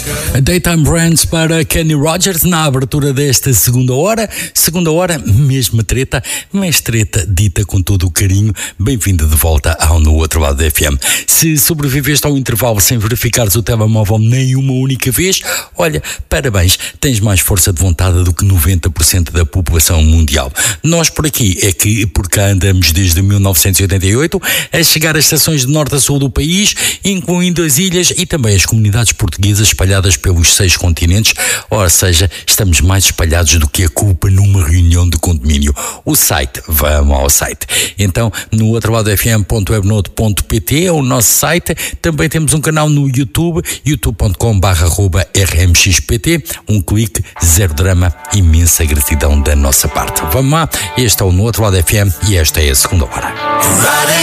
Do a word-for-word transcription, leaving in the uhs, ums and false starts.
Daytime Brands para Kenny Rogers na abertura desta segunda hora. Segunda hora, mesma treta, mas treta dita com todo o carinho. Bem-vindo de volta ao No Outro Lado da F M. Se sobreviveste ao intervalo sem verificares o telemóvel nem uma única vez, olha, parabéns, tens mais força de vontade do que noventa por cento da população mundial. Nós por aqui é que por cá andamos desde mil novecentos e oitenta e oito a chegar às estações de norte a sul do país, incluindo as ilhas e também as comunidades portuguesas espalhadas pelos seis continentes, ou seja, estamos mais espalhados do que a culpa numa reunião de condomínio. O site, vamos ao site. Então, no outro lado f m ponto webnote ponto p t é o nosso site. Também temos um canal no YouTube, youtube ponto com barra r m x p t. Um clique, zero drama, imensa gratidão da nossa parte. Vamos lá, este é o No Outro Lado F M e esta é a segunda hora.